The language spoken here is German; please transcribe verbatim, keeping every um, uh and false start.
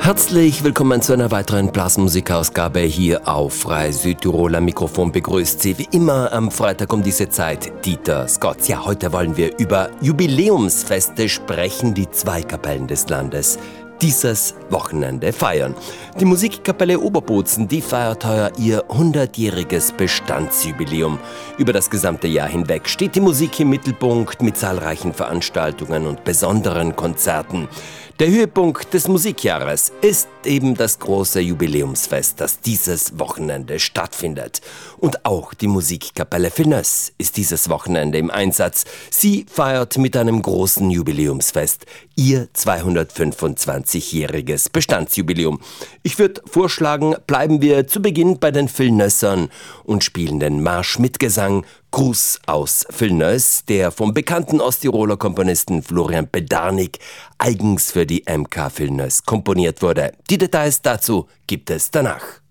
Herzlich willkommen zu einer weiteren Blasmusikausgabe hier auf Frei Südtirol. Am Mikrofon begrüßt Sie wie immer am Freitag um diese Zeit Dieter Scotts. Ja, heute wollen wir über Jubiläumsfeste sprechen, die zwei Kapellen des Landes dieses Wochenende feiern. Die Musikkapelle Oberbozen, die feiert heuer ihr hundertjähriges Bestandsjubiläum. Über das gesamte Jahr hinweg steht die Musik im Mittelpunkt mit zahlreichen Veranstaltungen und besonderen Konzerten. Der Höhepunkt des Musikjahres ist eben das große Jubiläumsfest, das dieses Wochenende stattfindet. Und auch die Musikkapelle Villeneuve ist dieses Wochenende im Einsatz. Sie feiert mit einem großen Jubiläumsfest ihr zweihundertfünfundzwanzigjähriges Bestandsjubiläum. Ich würde vorschlagen, bleiben wir zu Beginn bei den Villeneussern und spielen den Marsch mit Gesang Gruß aus Villeneuve, der vom bekannten Osttiroler Komponisten Florian Pedarnik eigens für die M K Villeneuve komponiert wurde. Die Details dazu gibt es danach.